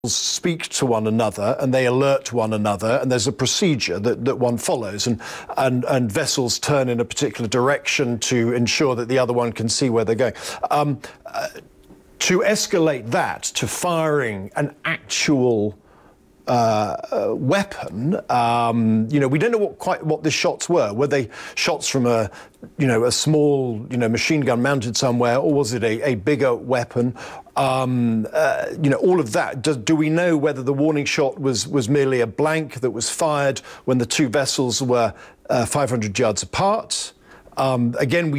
speak to one another and they alert one another, and there's a procedure that one follows, and vessels turn in a particular direction to ensure that the other one can see where they're going. To escalate that to firing an actual weapon, we don't know quite what the shots were. Were they shots from a small, machine gun mounted somewhere, or was it a bigger weapon? All of that. Do we know whether the warning shot was merely a blank that was fired when the two vessels were 500 yards apart? Again, we